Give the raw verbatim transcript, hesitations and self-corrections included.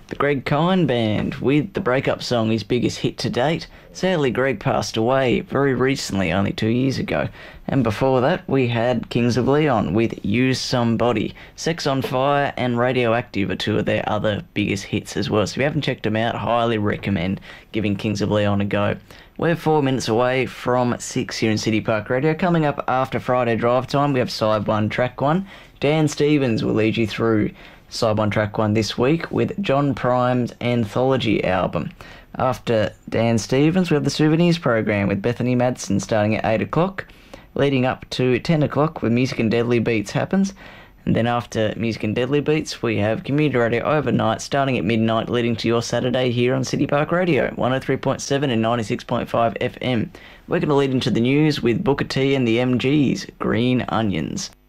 The Greg Kine Band with the breakup song, his biggest hit to date. Sadly, Greg passed away very recently, only two years ago. And before that, we had Kings of Leon with Use Somebody. Sex on Fire and Radioactive are two of their other biggest hits as well. So if you haven't checked them out, highly recommend giving Kings of Leon a go. We're four minutes away from six here in City Park Radio. Coming up after Friday Drive Time, we have Side one, Track one. Dan Stevens will lead you through Side one, Track one this week with John Prime's Anthology album. After Dan Stevens, we have the Souvenirs program with Bethany Madsen starting at eight o'clock, leading up to ten o'clock with Music and Deadly Beats happens. And then after Music and Deadly Beats, we have Community Radio Overnight starting at midnight, leading to your Saturday here on City Park Radio, one oh three point seven and ninety-six point five F M. We're going to lead into the news with Booker T and the M Gs, Green Onions.